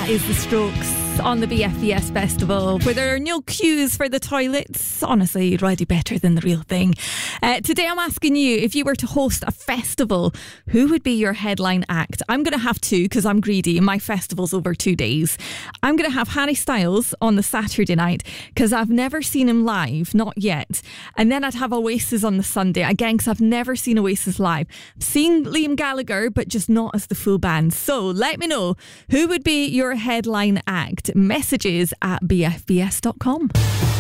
That is The Strokes on the BFBS Festival, where there are no queues for the toilets. Honestly, you'd rather do better than the real thing. Today I'm asking you, if you were to host a festival, who would be your headline act? I'm going to have two because I'm greedy. My festival's over 2 days. I'm going to have Harry Styles on the Saturday night because I've never seen him live, not yet. And then I'd have Oasis on the Sunday, again, because I've never seen Oasis live. I've seen Liam Gallagher, but just not as the full band. So let me know, who would be your headline act? Messages at bfbs.com.